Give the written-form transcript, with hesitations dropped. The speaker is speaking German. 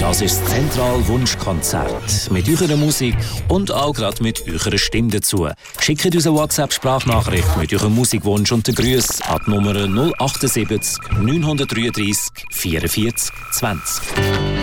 Das ist das Zentral-Wunschkonzert. Mit eurer Musik und auch gerade mit eurer Stimme dazu. Schickt uns eine WhatsApp-Sprachnachricht mit eurem Musikwunsch und den Grüßen an die Nummer 078 933 44 20.